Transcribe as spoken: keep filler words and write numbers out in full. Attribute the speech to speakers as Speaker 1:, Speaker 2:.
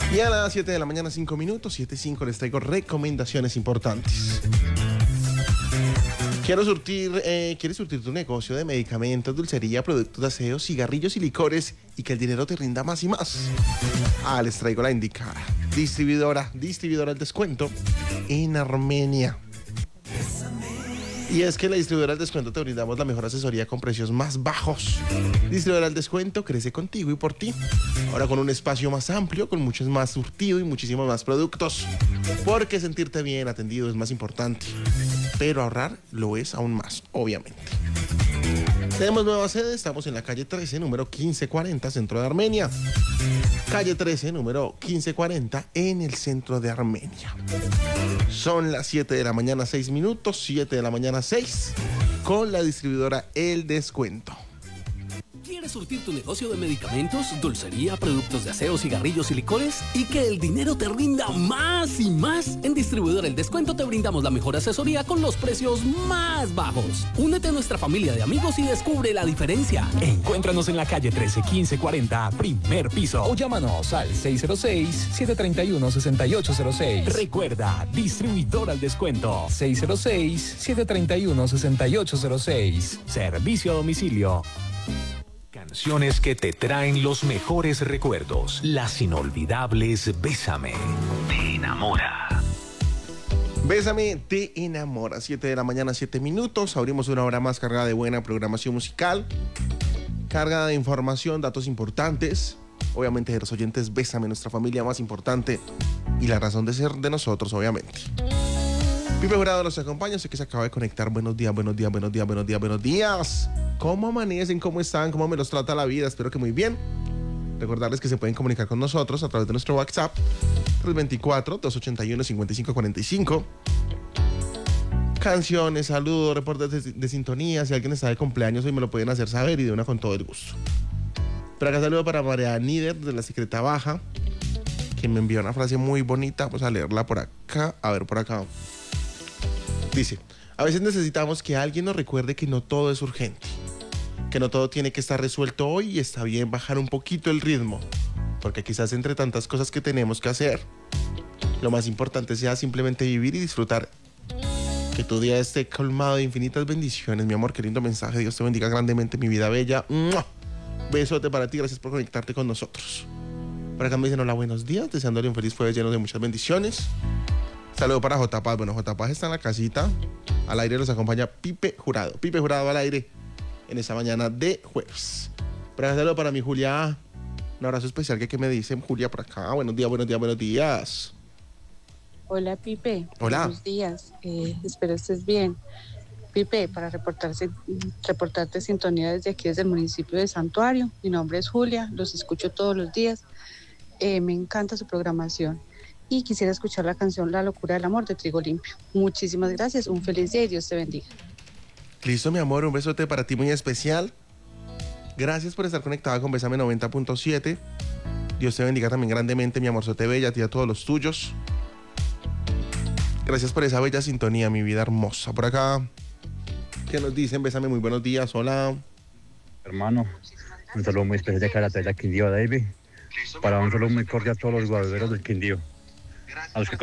Speaker 1: Y a las siete de la mañana, cinco minutos, siete y cinco, les traigo recomendaciones importantes. Quiero surtir, eh, ¿Quieres surtir tu negocio de medicamentos, dulcería, productos de aseo, cigarrillos y licores y que el dinero te rinda más y más? Ah, les traigo la indicada. Distribuidora, distribuidora al descuento en Armenia. Y es que en la distribuidora al descuento te brindamos la mejor asesoría con precios más bajos. Distribuidora al descuento crece contigo y por ti. Ahora con un espacio más amplio, con mucho más surtido y muchísimos más productos. Porque sentirte bien atendido es más importante. Pero ahorrar lo es aún más, obviamente. Tenemos nueva sede, estamos en la calle trece, número quince cuarenta, centro de Armenia. Calle trece, número quince cuarenta, en el centro de Armenia. Son las siete de la mañana, seis minutos, siete de la mañana, seis, con la distribuidora El Descuento.
Speaker 2: ¿Quieres surtir tu negocio de medicamentos, dulcería, productos de aseo, cigarrillos y licores? ¿Y que el dinero te rinda más y más? En Distribuidora El Descuento te brindamos la mejor asesoría con los precios más bajos. Únete a nuestra familia de amigos y descubre la diferencia.
Speaker 3: Encuéntranos en la calle trece, quince cuarenta, primer piso. O llámanos al seis cero seis, siete tres uno, seis ocho cero seis. Recuerda, Distribuidora El Descuento. seis cero seis, siete tres uno, seis ocho cero seis. Servicio a domicilio.
Speaker 4: Canciones que te traen los mejores recuerdos. Las inolvidables Bésame, te enamora.
Speaker 1: Bésame, te enamora. siete de la mañana, siete minutos. Abrimos una hora más cargada de buena programación musical, cargada de información, datos importantes. Obviamente de los oyentes, Bésame, nuestra familia más importante y la razón de ser de nosotros, obviamente. Pipe Jurado nos acompaña, sé que se acaba de conectar. Buenos días, buenos días, buenos días, buenos días, buenos días. ¿Cómo amanecen? ¿Cómo están? ¿Cómo me los trata la vida? Espero que muy bien. Recordarles que se pueden comunicar con nosotros a través de nuestro WhatsApp tres dos cuatro, dos ocho uno, cinco cinco cuatro cinco. Canciones, saludos, reportes de, de sintonía. Si alguien está de cumpleaños hoy me lo pueden hacer saber y de una con todo el gusto. Pero acá saludo para María Níder de la Secreta Baja, quien me envió una frase muy bonita. Vamos a leerla por acá. A ver, por acá. Dice: a veces necesitamos que alguien nos recuerde que no todo es urgente, que no todo tiene que estar resuelto hoy y está bien bajar un poquito el ritmo, porque quizás entre tantas cosas que tenemos que hacer, lo más importante sea simplemente vivir y disfrutar. Que tu día esté colmado de infinitas bendiciones, mi amor. Qué lindo mensaje. Dios te bendiga grandemente, mi vida bella. ¡Mua! Besote para ti, gracias por conectarte con nosotros. Por acá me dicen hola, buenos días, deseándole un feliz jueves lleno de muchas bendiciones. Saludo para J. Paz. Bueno, J. Paz está en la casita. Al aire los acompaña Pipe Jurado. Pipe Jurado al aire en esta mañana de jueves. Pero saludo para mi Julia. Un abrazo especial. ¿Qué, qué me dicen, Julia, por acá? Buenos días, buenos días, buenos días.
Speaker 5: Hola, Pipe.
Speaker 1: Hola.
Speaker 5: Buenos días. Eh, espero estés bien. Pipe, para reportarse, reportarte sintonía desde aquí, desde el municipio de Santuario. Mi nombre es Julia. Los escucho todos los días. Eh, me encanta su programación. Y quisiera escuchar la canción La Locura del Amor de Trigo Limpio. Muchísimas gracias, un feliz día y Dios te bendiga.
Speaker 1: Listo, mi amor, un besote para ti muy especial. Gracias por estar conectada con Bésame noventa punto siete. Dios te bendiga también grandemente, mi amorzote bella, a ti y a todos los tuyos. Gracias por esa bella sintonía, mi vida hermosa. Por acá, ¿qué nos dicen? Bésame, muy buenos días, hola.
Speaker 6: Hermano, un saludo muy especial de Caracas, Quindío, David. Para un saludo muy cordial a todos los guabeberos del Quindío. A los que